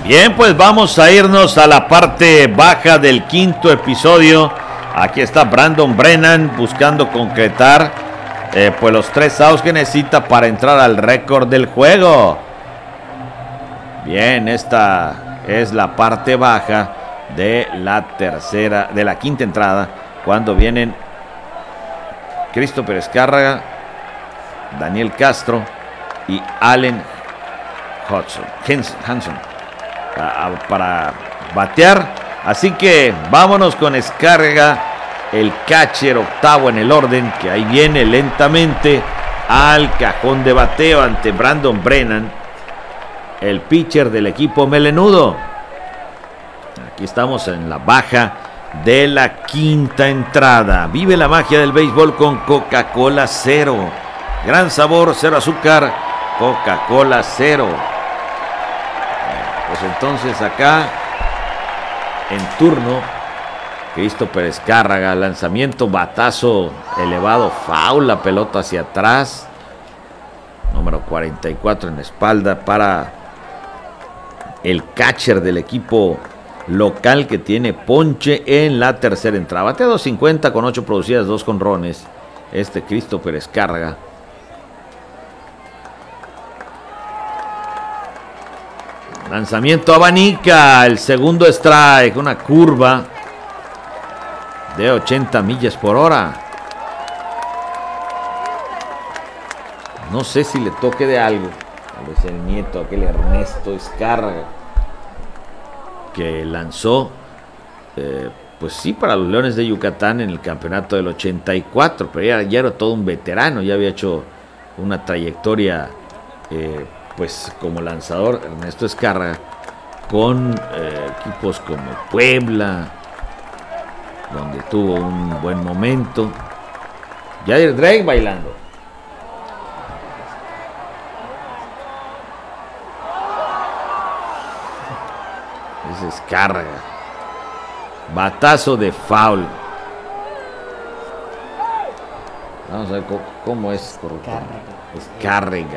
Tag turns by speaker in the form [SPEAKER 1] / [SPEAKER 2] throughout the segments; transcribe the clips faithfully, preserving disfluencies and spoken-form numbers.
[SPEAKER 1] Bien, pues vamos a irnos a la parte baja del quinto episodio. Aquí está Brandon Brennan buscando concretar eh, pues los tres outs que necesita para entrar al récord del juego. Bien, esta es la parte baja de la tercera, de la quinta entrada, cuando vienen Christopher Escárraga, Daniel Castro y Allen Hudson, Hanson a, a, para batear. Así que vámonos con Escárraga, el catcher octavo en el orden, que ahí viene lentamente al cajón de bateo ante Brandon Brennan, el pitcher del equipo melenudo. Aquí estamos en la baja de la quinta entrada. Vive la magia del béisbol con Coca-Cola Cero. Gran sabor, cero azúcar, Coca-Cola Cero. Pues entonces acá, en turno, Christopher Escárraga, lanzamiento, batazo elevado, foul, la pelota hacia atrás. Número cuarenta y cuatro en la espalda para el catcher del equipo local, que tiene ponche en la tercera entrada. Batea dos cincuenta con ocho producidas, dos jonrones. Este Christopher Escárraga. Lanzamiento abanica, el segundo strike, una curva de ochenta millas por hora. No sé si le toque de algo. Tal vez el nieto, aquel Ernesto Escárraga, que lanzó, eh, pues sí, para los Leones de Yucatán en el campeonato del ochenta y cuatro, pero ya, ya era todo un veterano, ya había hecho una trayectoria, eh, pues como lanzador, Ernesto Escárraga, con eh, equipos como Puebla, donde tuvo un buen momento. Jair Drake bailando. Es Escárraga. Batazo de foul. Vamos a ver cómo, cómo es correcto. Escárraga.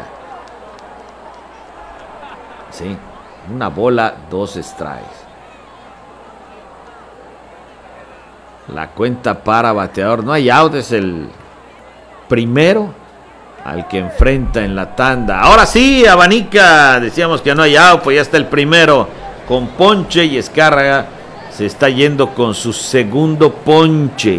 [SPEAKER 1] Sí, una bola, dos strikes. La cuenta para bateador. No hay out, es el primero al que enfrenta en la tanda. Ahora sí, abanica. Decíamos que no hay out, pues ya está el primero con ponche, y Escárraga se está yendo con su segundo ponche.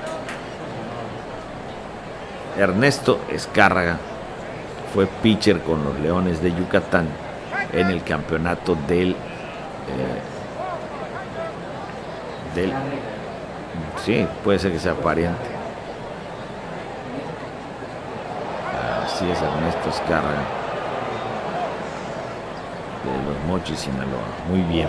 [SPEAKER 1] Ernesto Escárraga fue pitcher con los Leones de Yucatán en el campeonato del eh, del sí, puede ser que sea pariente. Así es, Ernesto Escárraga, de los Mochis, Sinaloa. Muy bien.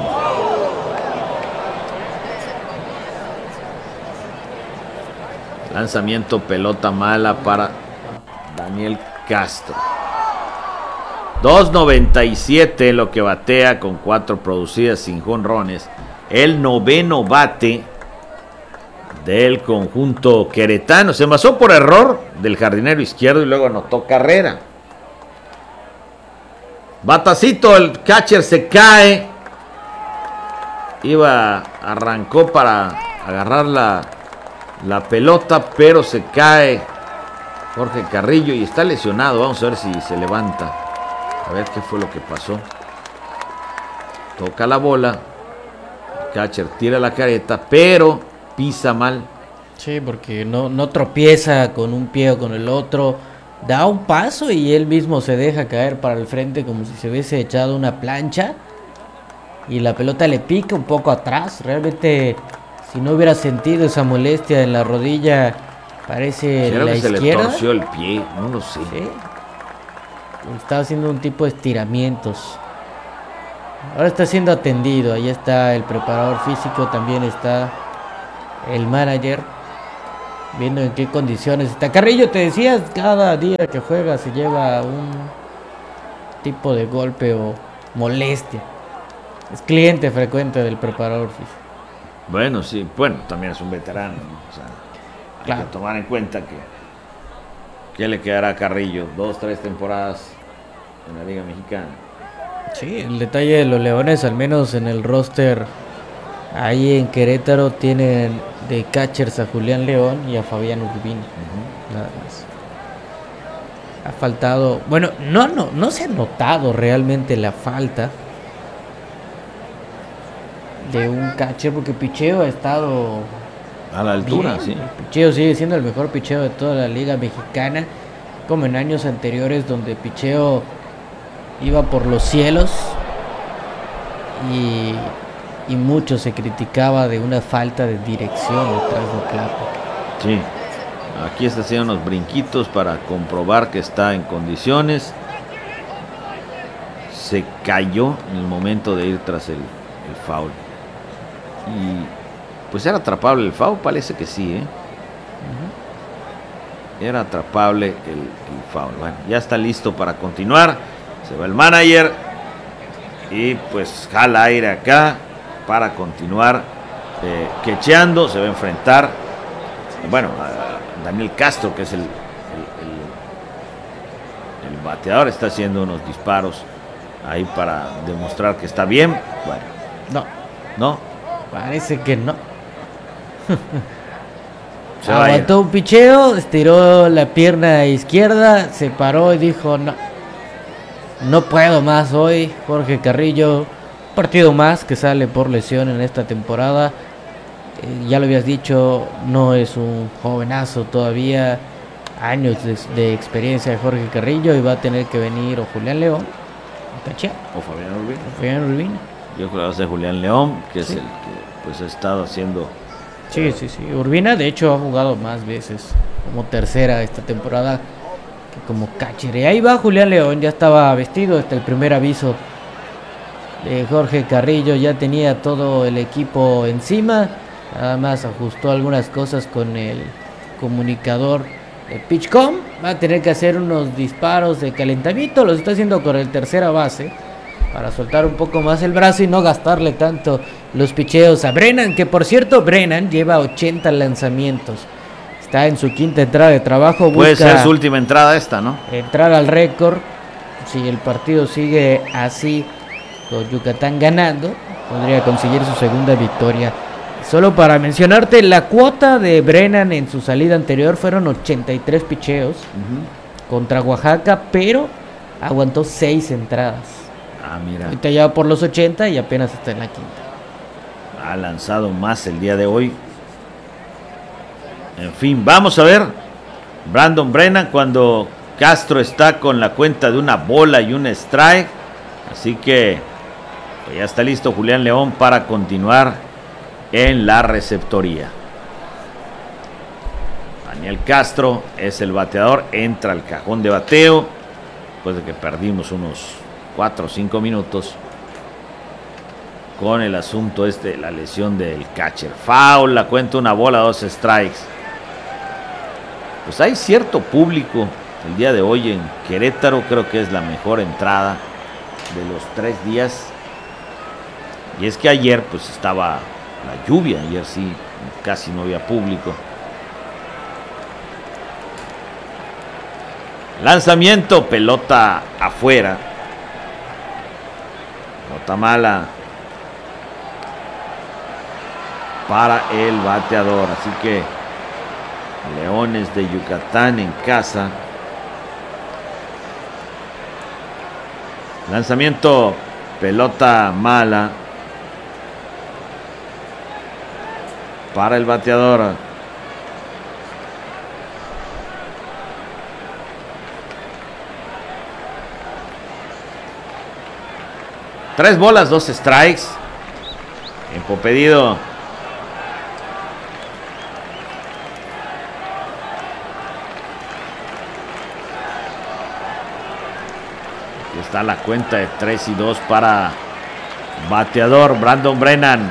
[SPEAKER 1] Lanzamiento, pelota mala para Daniel Castro. dos noventa y siete lo que batea, con cuatro producidas, sin jonrones. El noveno bate del conjunto queretano. Se envasó por error del jardinero izquierdo y luego anotó carrera. Batacito, el catcher se cae. Iba, arrancó para agarrar la, la pelota, pero se cae Jorge Carrillo y está lesionado. Vamos a ver si se levanta. A ver qué fue lo que pasó. Toca la bola. El catcher tira la careta, pero pisa mal.
[SPEAKER 2] Sí, porque no, no tropieza con un pie o con el otro. Da un paso y él mismo se deja caer para el frente como si se hubiese echado una plancha. Y la pelota le pica un poco atrás. Realmente, si no hubiera sentido esa molestia en la rodilla, parece
[SPEAKER 1] Creo
[SPEAKER 2] la
[SPEAKER 1] que
[SPEAKER 2] izquierda.
[SPEAKER 1] Se le torció el pie, no lo sé.
[SPEAKER 2] Sí. Estaba haciendo un tipo de estiramientos. Ahora está siendo atendido. Ahí está el preparador físico, también está el manager, viendo en qué condiciones está. Carrillo, te decías, cada día que juega se lleva un tipo de golpe o molestia. Es cliente frecuente del preparador físico.
[SPEAKER 1] Bueno, sí, bueno, también es un veterano, ¿no? O sea, hay claro. que tomar en cuenta que ¿qué le quedará a Carrillo? Dos, tres temporadas en la Liga Mexicana.
[SPEAKER 2] Sí, el detalle de los Leones, al menos en el roster ahí en Querétaro, tienen de catchers a Julián León y a Fabián Urbina. Uh-huh. Nada más. Ha faltado, bueno, no, no, no se ha notado realmente la falta de un catcher, porque picheo ha estado
[SPEAKER 1] a la altura, bien. Sí.
[SPEAKER 2] El picheo sigue siendo el mejor picheo de toda la liga mexicana, como en años anteriores donde picheo iba por los cielos y, y mucho se criticaba de una falta de dirección detrás del plato.
[SPEAKER 1] Sí, aquí está haciendo unos brinquitos para comprobar que está en condiciones. Se cayó en el momento de ir tras el, el foul. Y pues era atrapable el foul, parece que sí, ¿eh? Uh-huh. Era atrapable el, el foul. Bueno, ya está listo para continuar. Se va el manager y pues jala aire acá para continuar eh, quecheando. Se va a enfrentar, bueno, a Daniel Castro, que es el, el, el, el bateador. Está haciendo unos disparos ahí para demostrar que está bien. Bueno,
[SPEAKER 2] no,
[SPEAKER 1] no,
[SPEAKER 2] parece que no. Se aguantó un picheo, estiró la pierna izquierda, se paró y dijo no, no puedo más hoy. Jorge Carrillo, partido más que sale por lesión en esta temporada. Eh, ya lo habías dicho, no es un jovenazo todavía, años de, de experiencia de Jorge Carrillo, y va a tener que venir o Julián León o Cachea
[SPEAKER 1] o Fabián Urbina.
[SPEAKER 2] O Fabián Urbina.
[SPEAKER 1] Yo creo que va a ser Julián León, que sí. Es el que pues ha estado haciendo.
[SPEAKER 2] Sí, sí, sí. Urbina de hecho ha jugado más veces como tercera esta temporada que como catcher. Y ahí va Julián León, ya estaba vestido hasta el primer aviso de Jorge Carrillo, ya tenía todo el equipo encima, nada más ajustó algunas cosas con el comunicador de PitchCom. Va a tener que hacer unos disparos de calentamiento, los está haciendo con el tercera base para soltar un poco más el brazo y no gastarle tanto los picheos a Brennan, que por cierto Brennan lleva ochenta lanzamientos, está en su quinta entrada de trabajo.
[SPEAKER 1] Puede ser su última entrada esta, ¿no?
[SPEAKER 2] Entrar al récord, si el partido sigue así con Yucatán ganando, podría conseguir su segunda victoria. Solo para mencionarte, la cuota de Brennan en su salida anterior fueron ochenta y tres picheos uh-huh. contra Oaxaca, pero aguantó seis entradas.
[SPEAKER 1] Ah, mira.
[SPEAKER 2] Ahorita ya va por los ochenta y apenas está en la quinta.
[SPEAKER 1] Ha lanzado más el día de hoy. En fin, vamos a ver. Brandon Brennan cuando Castro está con la cuenta de una bola y un strike. Así que pues ya está listo Julián León para continuar en la receptoría. Daniel Castro es el bateador. Entra al cajón de bateo después de que perdimos unos cuatro o cinco minutos con el asunto este, la lesión del catcher. Foul, la cuenta una bola, dos strikes. Pues hay cierto público el día de hoy en Querétaro, creo que es la mejor entrada de los tres días. Y es que ayer pues estaba la lluvia, ayer sí casi no había público. Lanzamiento, pelota afuera. Pelota mala para el bateador. Así que Leones de Yucatán en casa. Lanzamiento, pelota mala para el bateador. Tres bolas, dos strikes. Tiempo pedido. Aquí está la cuenta de tres y dos para bateador Brandon Brennan.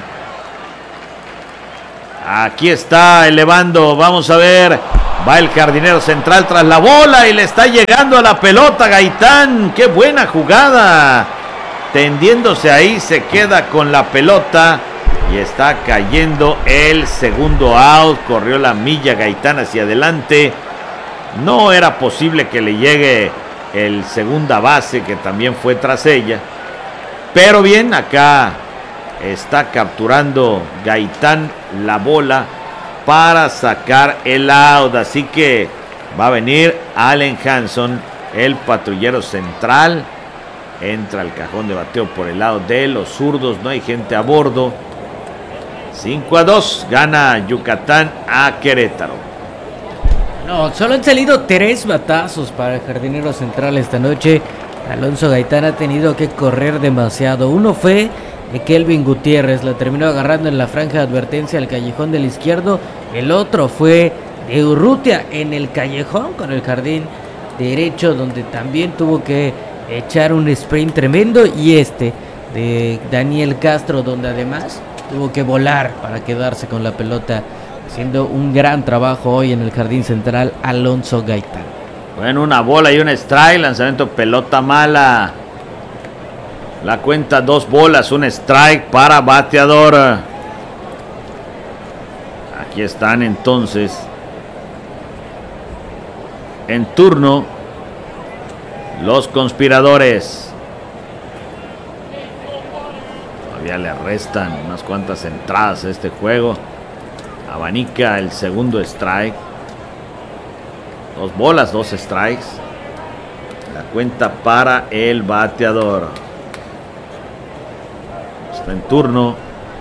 [SPEAKER 1] Aquí está elevando. Vamos a ver. Va el jardinero central tras la bola y le está llegando a la pelota Gaitán. ¡Qué buena jugada! Tendiéndose ahí, se queda con la pelota y está cayendo el segundo out. Corrió la milla Gaitán hacia adelante. No era posible que le llegue el segunda base, que también fue tras ella. pero bien, acá está capturando Gaitán la bola para sacar el out, así que va a venir Allen Hanson, el patrullero central, entra al cajón de bateo por el lado de los zurdos, no hay gente a bordo. cinco a dos, gana Yucatán a Querétaro.
[SPEAKER 2] No, solo han salido tres batazos para el jardinero central esta noche. Alonso Gaitán ha tenido que correr demasiado. Uno fue de Kelvin Gutiérrez, la terminó agarrando en la franja de advertencia al callejón del izquierdo. El otro fue de Urrutia en el callejón con el jardín derecho, donde también tuvo que echar un sprint tremendo. Y este de Daniel Castro, donde además tuvo que volar para quedarse con la pelota, haciendo un gran trabajo hoy en el jardín central Alonso Gaitán.
[SPEAKER 1] Bueno, una bola y un strike, lanzamiento pelota mala. La cuenta dos bolas, un strike para bateador. Aquí están entonces en turno los conspiradores. Todavía le restan unas cuantas entradas a este juego. Abanica el segundo strike. Dos bolas, dos strikes. La cuenta para el bateador. Está en turno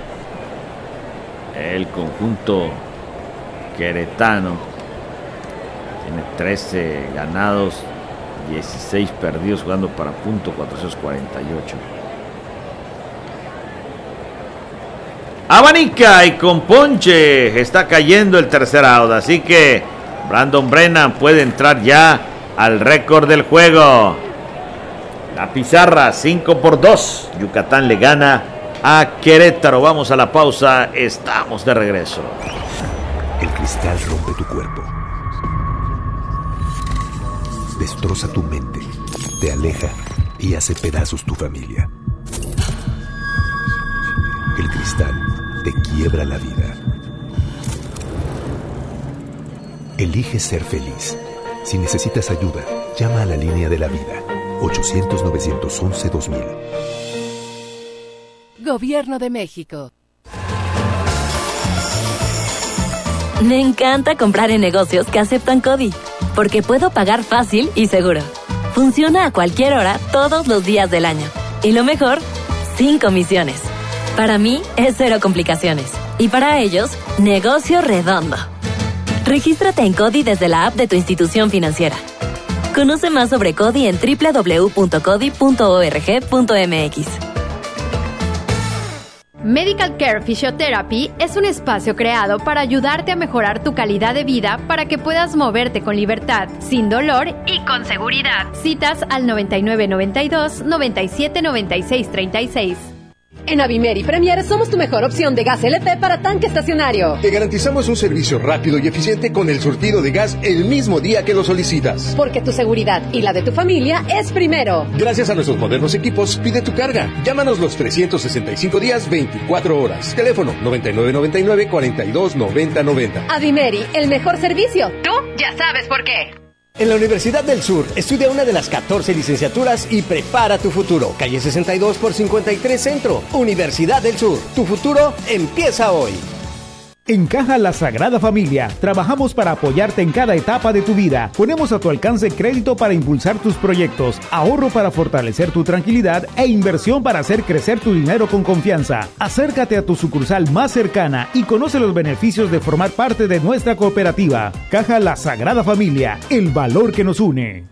[SPEAKER 1] el conjunto queretano. Tiene trece ganados, dieciséis perdidos, jugando para punto cuatrocientos cuarenta y ocho. Abanica y con ponche está cayendo el tercer out, así que Brandon Brennan puede entrar ya al récord del juego. La pizarra cinco por dos. Yucatán le gana a Querétaro. Vamos a la pausa, estamos de regreso.
[SPEAKER 3] El cristal rompe tu cuerpo, destroza tu mente, te aleja y hace pedazos tu familia. El cristal te quiebra la vida. Elige ser feliz. Si necesitas ayuda, llama a la línea de la vida. ochocientos, novecientos once, dos mil.
[SPEAKER 4] Gobierno de México.
[SPEAKER 5] Me encanta comprar en negocios que aceptan CODI, porque puedo pagar fácil y seguro. Funciona a cualquier hora, todos los días del año. Y lo mejor, sin comisiones. Para mí, es cero complicaciones. Y para ellos, negocio redondo. Regístrate en CODI desde la app de tu institución financiera. Conoce más sobre CODI en doble u doble u doble u punto codi punto org punto m x.
[SPEAKER 6] Medical Care Physiotherapy es un espacio creado para ayudarte a mejorar tu calidad de vida para que puedas moverte con libertad, sin dolor y con seguridad. Citas al noventa y nueve noventa y dos, noventa y siete noventa y seis treinta y seis.
[SPEAKER 7] En Avimeri Premier somos tu mejor opción de gas L P para tanque estacionario.
[SPEAKER 8] Te garantizamos un servicio rápido y eficiente con el surtido de gas el mismo día que lo solicitas.
[SPEAKER 7] Porque tu seguridad y la de tu familia es primero.
[SPEAKER 8] Gracias a nuestros modernos equipos, pide tu carga. Llámanos los trescientos sesenta y cinco días, veinticuatro horas. Teléfono noventa y nueve noventa y nueve, cuarenta y dos noventa noventa.
[SPEAKER 7] Avimeri, el mejor servicio.
[SPEAKER 6] Tú ya sabes por qué.
[SPEAKER 9] En la Universidad del Sur, estudia una de las catorce licenciaturas y prepara tu futuro. Calle sesenta y dos por cincuenta y tres Centro. Universidad del Sur. Tu futuro empieza hoy.
[SPEAKER 10] En Caja La Sagrada Familia, trabajamos para apoyarte en cada etapa de tu vida. Ponemos a tu alcance crédito para impulsar tus proyectos, ahorro para fortalecer tu tranquilidad e inversión para hacer crecer tu dinero con confianza. Acércate a tu sucursal más cercana y conoce los beneficios de formar parte de nuestra cooperativa. Caja La Sagrada Familia, el valor que nos une.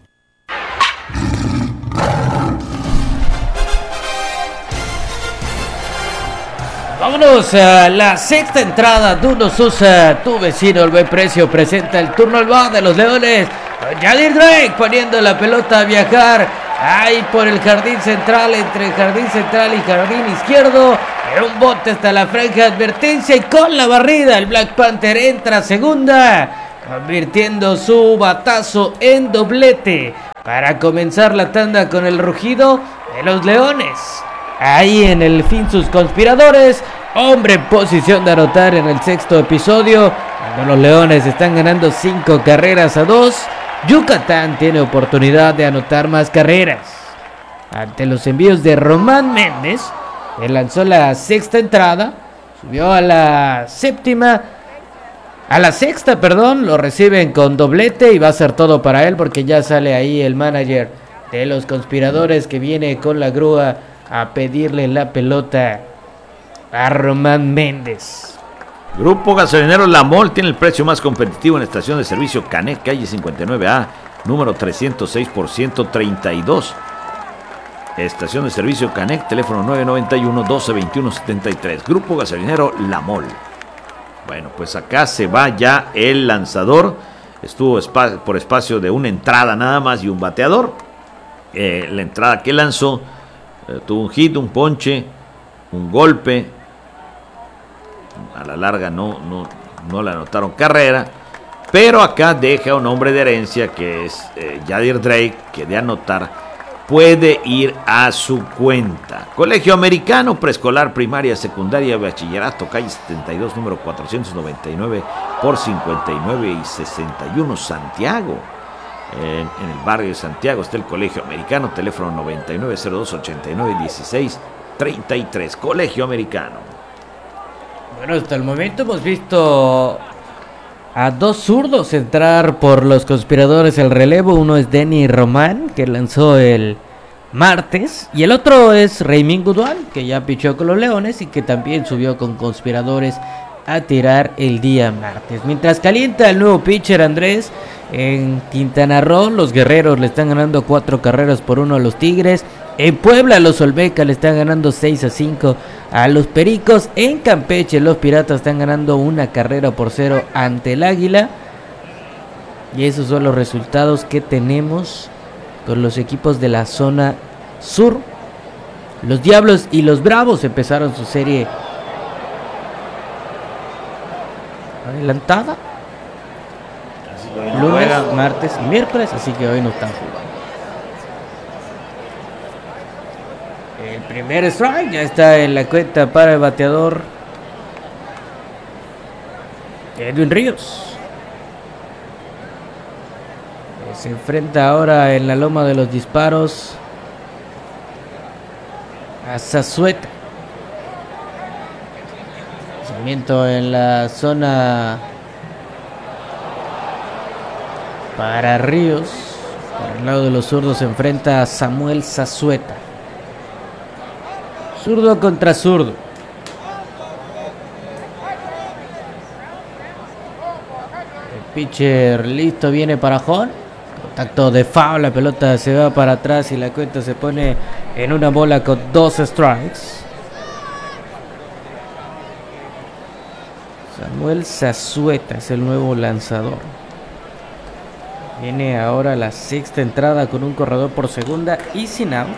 [SPEAKER 2] Vámonos a la sexta entrada. Duno Sosa, tu vecino, el buen precio, presenta el turno al bat de los Leones. Yadir Drake poniendo la pelota a viajar ahí por el jardín central, entre el jardín central y jardín izquierdo. Era un bote hasta la franja de advertencia y con la barrida el Black Panther entra a segunda, convirtiendo su batazo en doblete para comenzar la tanda con el rugido de los Leones. Ahí en el fin sus conspiradores, hombre en posición de anotar en el sexto episodio, cuando los Leones están ganando cinco carreras a dos, Yucatán tiene oportunidad de anotar más carreras. ante los envíos de Román Méndez. Él lanzó la sexta entrada, subió a la séptima, a la sexta, perdón, lo reciben con doblete y va a ser todo para él porque ya sale ahí el manager de los conspiradores que viene con la grúa a pedirle la pelota a Román Méndez.
[SPEAKER 1] Grupo Gasolinero La Mol tiene el precio más competitivo en estación de servicio Canec, calle cincuenta y nueve A, número trescientos seis por ciento treinta y dos. Estación de servicio Canec, teléfono nueve nueve uno, doce veintiuno setenta y tres. Grupo Gasolinero La Mol. Bueno, pues acá se va ya el lanzador. Estuvo espa- por espacio de una entrada nada más y un bateador. Eh, la entrada que lanzó eh, tuvo un hit, un ponche, un golpe. A la larga no, no, no le anotaron carrera, pero acá deja un hombre de herencia que es eh, Yadir Drake, que de anotar puede ir a su cuenta. Colegio Americano, preescolar, primaria, secundaria, bachillerato, calle setenta y dos, número cuatrocientos noventa y nueve por cincuenta y nueve y sesenta y uno, Santiago. En, en el barrio de Santiago está el Colegio Americano, teléfono noventa y nueve cero dos ochenta y nueve dieciséis treinta y tres. Colegio Americano.
[SPEAKER 2] Bueno, hasta el momento hemos visto a dos zurdos entrar por los conspiradores el relevo. Uno es Denny Román, que lanzó el martes, y el otro es Raymín Goodwin, que ya pichó con los Leones y que también subió con conspiradores a tirar el día martes. Mientras calienta el nuevo pitcher Andrés en Quintana Roo, los Guerreros le están ganando cuatro carreras por uno a los Tigres. En Puebla los Olmecas le están ganando seis a cinco a los Pericos. En Campeche los Piratas están ganando una carrera por cero ante el Águila. Y esos son los resultados que tenemos con los equipos de la zona sur. Los Diablos y los Bravos empezaron su serie adelantada. Lunes, martes y miércoles, así que hoy no están jugando. El primer strike ya está en la cuenta para el bateador Edwin Ríos. Se enfrenta ahora en la loma de los disparos a Zazueta. Lanzamiento en la zona para Ríos. Por el lado de los zurdos se enfrenta a Samuel Zazueta. Zurdo contra zurdo. El pitcher listo, viene para Jon. Contacto de foul, la pelota se va para atrás y la cuenta se pone en una bola con dos strikes. Samuel Zazueta es el nuevo lanzador. Viene ahora la sexta entrada con un corredor por segunda y sin outs.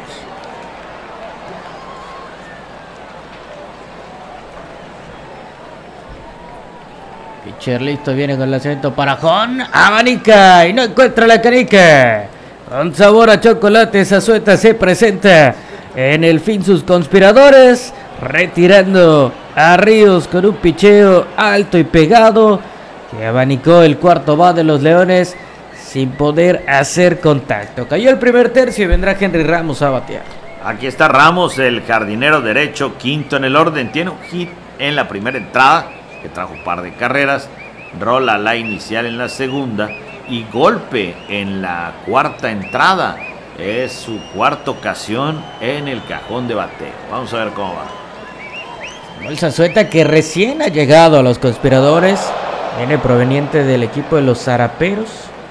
[SPEAKER 2] Pitcher listo, viene con el lanzamiento para Jon. Abanica y no encuentra la canica. Con sabor a chocolate, Zazueta se presenta en el fin sus conspiradores, retirando a Ríos con un picheo alto y pegado que abanicó el cuarto bat de los Leones sin poder hacer contacto. Cayó el primer tercio y vendrá Henry Ramos a batear.
[SPEAKER 1] Aquí está Ramos, el jardinero derecho, quinto en el orden. Tiene un hit en la primera entrada, que trajo un par de carreras, rola la inicial en la segunda y golpe en la cuarta entrada. Es su cuarta ocasión en el cajón de bateo. Vamos a ver cómo va.
[SPEAKER 2] El Zazueta, que recién ha llegado a los conspiradores, viene proveniente del equipo de los Zaraperos.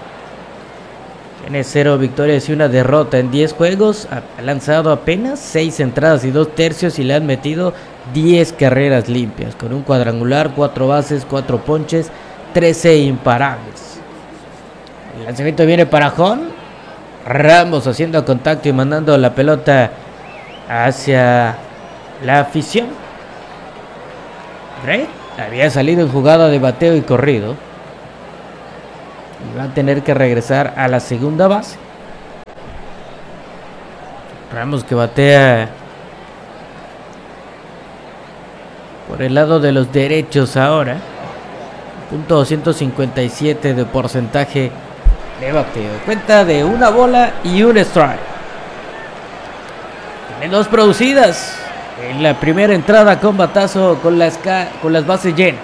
[SPEAKER 2] Tiene cero victorias y una derrota en diez juegos. Ha lanzado apenas seis entradas y dos tercios y le han metido diez carreras limpias, con un cuadrangular, cuatro bases, cuatro ponches, trece imparables. El lanzamiento viene para Jon. Ramos haciendo contacto y mandando la pelota hacia la afición. Drake había salido en jugada de bateo y corrido. Y va a tener que regresar a la segunda base. Ramos, que batea por el lado de los derechos ahora. Punto doscientos cincuenta y siete de porcentaje de bateo. Cuenta de una bola y un strike. Tiene dos producidas. En la primera entrada con batazo con las, ca- con las bases llenas.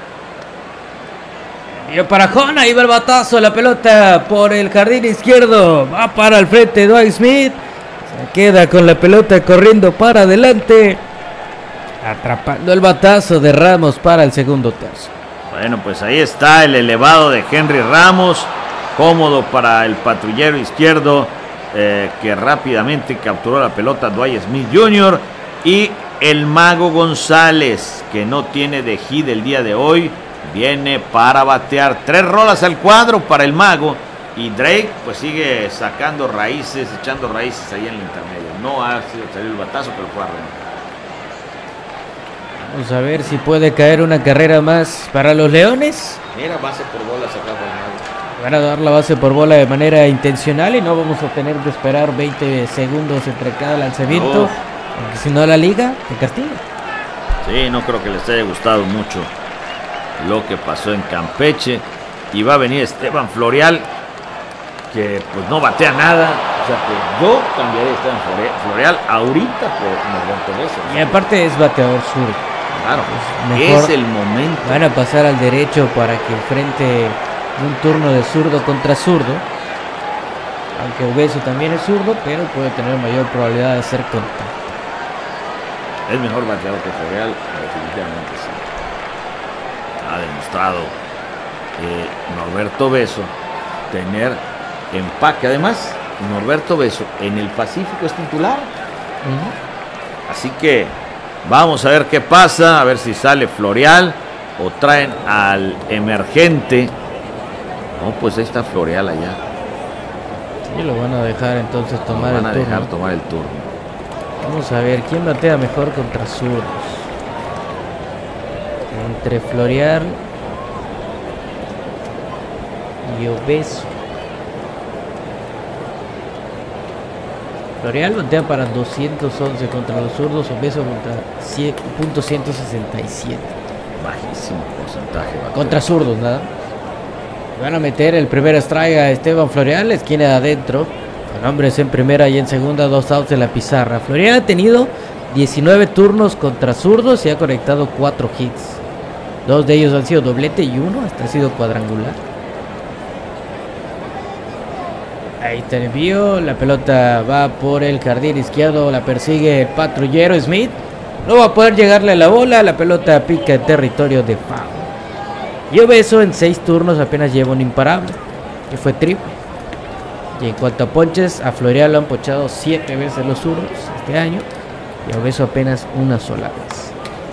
[SPEAKER 2] Y para Jona, iba el batazo, la pelota por el jardín izquierdo. Va para el frente Dwight Smith. Se queda con la pelota corriendo para adelante. Atrapando el batazo de Ramos para el segundo tercio.
[SPEAKER 1] Bueno, pues ahí está el elevado de Henry Ramos. Cómodo para el patrullero izquierdo. Eh, que rápidamente capturó la pelota Dwight Smith junior Y el Mago González, que no tiene de hit el día de hoy, viene para batear. Tres rolas al cuadro para el Mago. Y Drake pues sigue sacando raíces, echando raíces ahí en el intermedio. No ha sido salir el batazo, pero fue a rematar.
[SPEAKER 2] Vamos a ver si puede caer una carrera más para los Leones.
[SPEAKER 1] Mira, base por bola sacado el Mago.
[SPEAKER 2] Van a dar la base por bola de manera intencional y no vamos a tener que esperar veinte segundos entre cada lanzamiento. Uf. Porque si no, la liga te castiga.
[SPEAKER 1] Sí, no creo que les haya gustado mucho lo que pasó en Campeche. Y va a venir Esteban Florial, que pues no batea nada. O sea que yo cambiaría a Esteban Florial ahorita por Norberto Beso.
[SPEAKER 2] Y aparte es bateador sur.
[SPEAKER 1] Claro, pues es el momento.
[SPEAKER 2] Van a pasar al derecho para que enfrente un turno de zurdo contra zurdo. Aunque Obeso también es zurdo, pero puede tener mayor probabilidad de hacer contacto.
[SPEAKER 1] Es mejor bateador que Florial, definitivamente sí. Ha demostrado eh, Norberto Beso tener empaque. Además, Norberto Beso en el Pacífico es titular. Uh-huh. Así que vamos a ver qué pasa, a ver si sale Florial o traen al emergente. No, pues ahí está Florial allá.
[SPEAKER 2] Sí, lo van a dejar entonces tomar
[SPEAKER 1] el turno. Van a
[SPEAKER 2] turno.
[SPEAKER 1] dejar tomar el turno.
[SPEAKER 2] Vamos a ver quién batea mejor contra zurdos. Entre Florial y Obeso. Florial batea para doscientos once contra los zurdos, Obeso contra punto ciento sesenta y siete.
[SPEAKER 1] Bajísimo porcentaje. Batea.
[SPEAKER 2] Contra zurdos, nada. Van a meter el primer strike a Esteban Florial, esquina de adentro. Con hombres en primera y en segunda, dos outs de la pizarra. Florial ha tenido diecinueve turnos contra zurdos y ha conectado cuatro hits. Dos de ellos han sido doblete y uno hasta ha sido cuadrangular. Ahí está el envío, la pelota va por el jardín izquierdo, la persigue el patrullero Smith. No va a poder llegarle a la bola, la pelota pica en territorio de foul. Y Obeso en seis turnos apenas lleva un imparable, que fue triple. Y en cuanto a ponches, a Florial lo han ponchado siete veces los zurdos este año y a Obeso apenas una sola vez.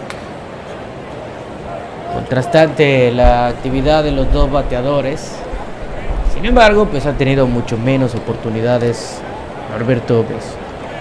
[SPEAKER 2] Contrastante la actividad de los dos bateadores. Sin embargo, pues ha tenido mucho menos oportunidades Norberto Obeso.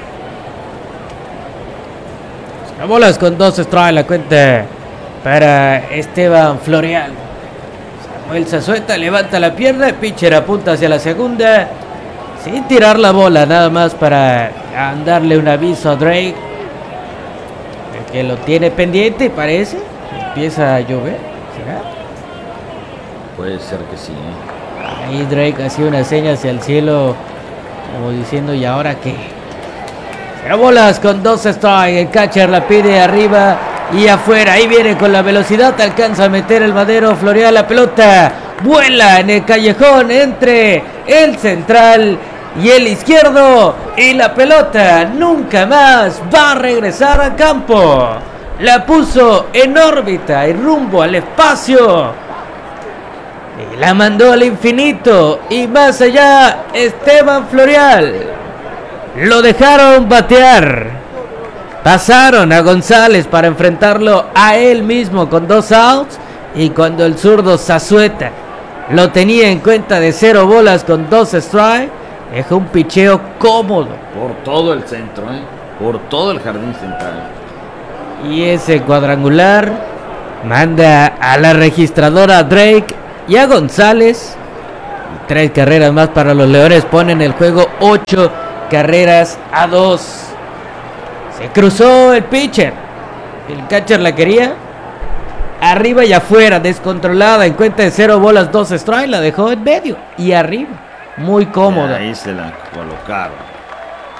[SPEAKER 2] Las bolas con dos strikes la cuenta para Esteban Florial. Samuel Zazueta levanta la pierna, el pitcher apunta hacia la segunda, sin tirar la bola, nada más para darle un aviso a Drake, el que lo tiene pendiente, parece. Empieza a llover, ¿será?
[SPEAKER 1] Puede ser que sí, ¿eh?
[SPEAKER 2] Ahí Drake hacía una seña hacia el cielo, como diciendo, ¿y ahora qué? Cero bolas con dos strikes, el catcher la pide arriba y afuera. Ahí viene con la velocidad, alcanza a meter el madero Florial, la pelota vuela en el callejón entre el central y el izquierdo, y la pelota nunca más va a regresar a campo. La puso en órbita y rumbo al espacio y la mandó al infinito y más allá. Esteban Florial lo dejaron batear. Pasaron a González para enfrentarlo a él mismo con dos outs, y cuando el zurdo Zazueta lo tenía en cuenta de cero bolas con dos strikes, dejó un picheo cómodo
[SPEAKER 1] por todo el centro, ¿eh? Por todo el jardín central.
[SPEAKER 2] Y ese cuadrangular manda a la registradora Drake y a González. Y tres carreras más para los Leones, ponen el juego ocho carreras a dos. Se cruzó el pitcher, el catcher la quería arriba y afuera, descontrolada, en cuenta de cero bolas, dos strikes, la dejó en medio y arriba, muy cómoda.
[SPEAKER 1] Ahí se la colocaron.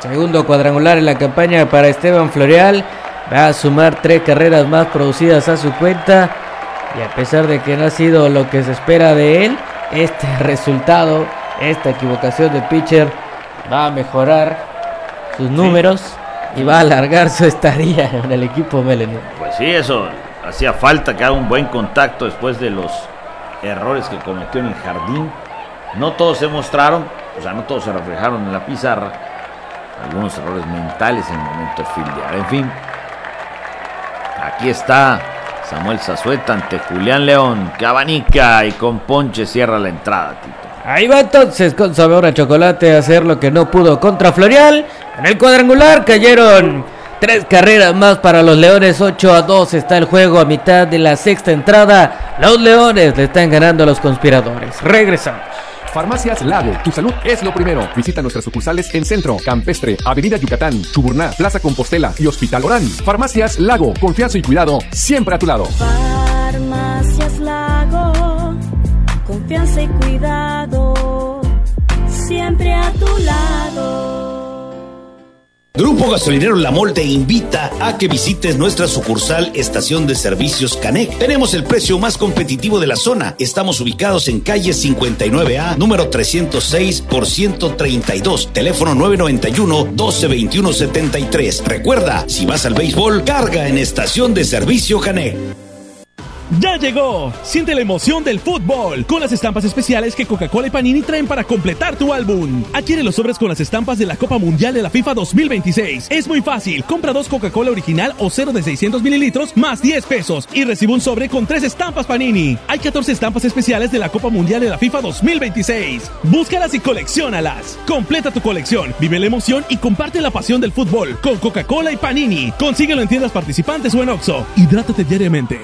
[SPEAKER 2] Segundo cuadrangular en la campaña para Esteban Florial. Va a sumar tres carreras más producidas a su cuenta. Y a pesar de que no ha sido lo que se espera de él, este resultado, esta equivocación de pitcher va a mejorar sus números sí. y va a alargar su estadía en el equipo Meleno.
[SPEAKER 1] Pues sí, eso hacía falta que haga un buen contacto después de los errores que cometió en el jardín. No todos se mostraron, o sea, no todos se reflejaron en la pizarra. Algunos errores mentales en el momento de fildear. En fin, aquí está Samuel Zazueta ante Julián León, que abanica y con ponche cierra la entrada, Tito.
[SPEAKER 2] Ahí va entonces con sabor a chocolate a hacer lo que no pudo contra Florial. En el cuadrangular cayeron tres carreras más para los Leones, ocho a dos está el juego a mitad de la sexta entrada. Los Leones le están ganando a los conspiradores. Regresamos.
[SPEAKER 4] Farmacias Lago, tu salud es lo primero. Visita nuestras sucursales en Centro, Campestre, Avenida Yucatán, Chuburná, Plaza Compostela y Hospital Orán. Farmacias Lago, confianza y cuidado siempre a tu lado.
[SPEAKER 11] Farmacias Lago, confianza y cuidado siempre a tu lado.
[SPEAKER 12] Grupo Gasolinero La Mol te invita a que visites nuestra sucursal Estación de Servicios Canec. Tenemos el precio más competitivo de la zona. Estamos ubicados en calle cincuenta y nueve A, número trescientos seis por ciento treinta y dos. Teléfono nueve noventa y uno, doce veintiuno setenta y tres. Recuerda, si vas al béisbol, carga en Estación de Servicio Canec.
[SPEAKER 13] ¡Ya llegó! Siente la emoción del fútbol con las estampas especiales que Coca-Cola y Panini traen para completar tu álbum. Adquiere los sobres con las estampas de la Copa Mundial de la FIFA dos mil veintiséis. Es muy fácil. Compra dos Coca-Cola original o cero de seiscientos mililitros más diez pesos y recibe un sobre con tres estampas Panini. Hay catorce estampas especiales de la Copa Mundial de la FIFA dos mil veintiséis. Búscalas y colecciónalas. Completa tu colección, vive la emoción y comparte la pasión del fútbol con Coca-Cola y Panini. Consíguelo en tiendas participantes o en Oxxo. Hidrátate diariamente.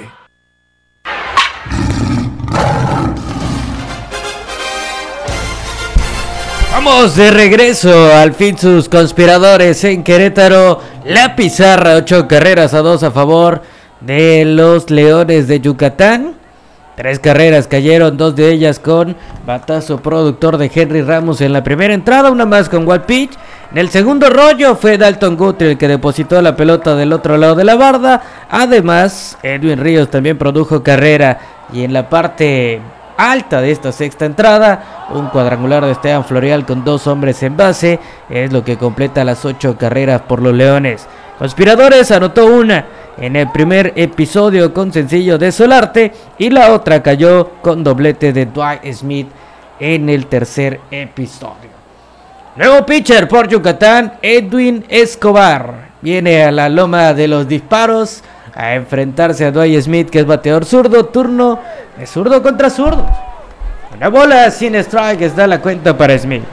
[SPEAKER 2] Vamos de regreso, al fin sus conspiradores en Querétaro. La pizarra, ocho carreras a dos a favor de los Leones de Yucatán. Tres carreras cayeron, dos de ellas con batazo productor de Henry Ramos en la primera entrada, una más con wild pitch. En el segundo rollo fue Dalton Guthrie el que depositó la pelota del otro lado de la barda. Además, Edwin Ríos también produjo carrera. Y en la parte alta de esta sexta entrada, un cuadrangular de Esteban Florial con dos hombres en base, es lo que completa las ocho carreras por los Leones. Conspiradores anotó una en el primer episodio con sencillo de Solarte y la otra cayó con doblete de Dwight Smith en el tercer episodio. Nuevo pitcher por Yucatán, Edwin Escobar, viene a la loma de los disparos a enfrentarse a Dwight Smith, que es bateador zurdo, turno de zurdo contra zurdo. Una bola sin strike, está la cuenta para Smith.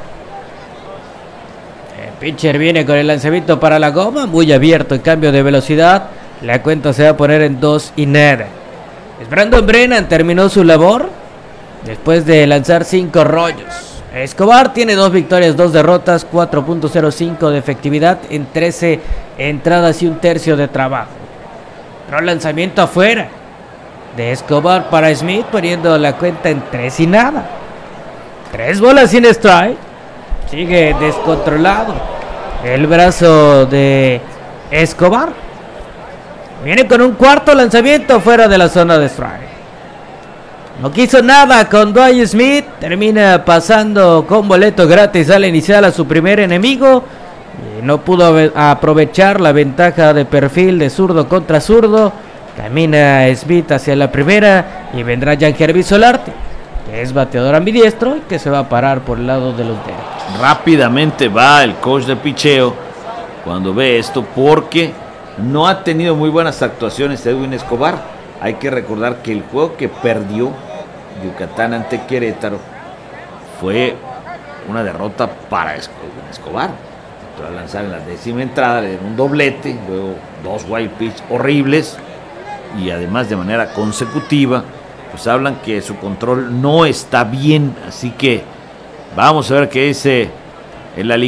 [SPEAKER 2] El pitcher viene con el lanzamiento para la goma, muy abierto en cambio de velocidad. La cuenta se va a poner en dos y nada. Brandon Brennan terminó su labor después de lanzar cinco rollos. Escobar tiene dos victorias, dos derrotas, cuatro punto cero cinco de efectividad en trece entradas y un tercio de trabajo. Otro lanzamiento afuera de Escobar para Smith, poniendo la cuenta en tres y nada. Tres bolas sin strike. Sigue descontrolado el brazo de Escobar. Viene con un cuarto lanzamiento fuera de la zona de strike. No quiso nada con Dwight Smith. Termina pasando con boleto gratis al inicial a su primer enemigo. Y no pudo aprovechar la ventaja de perfil de zurdo contra zurdo. Camina Smith hacia la primera y vendrá Yangervis Solarte, que es bateador ambidiestro y que se va a parar por el lado de los derechos.
[SPEAKER 1] Rápidamente va el coach de picheo cuando ve esto, porque no ha tenido muy buenas actuaciones Edwin Escobar. Hay que recordar que el juego que perdió Yucatán ante Querétaro fue una derrota para Edwin Escobar. Entró a lanzar en la décima entrada, le dieron un doblete, luego dos wild pitch horribles y además de manera consecutiva, pues hablan que su control no está bien. Así que vamos a ver qué dice el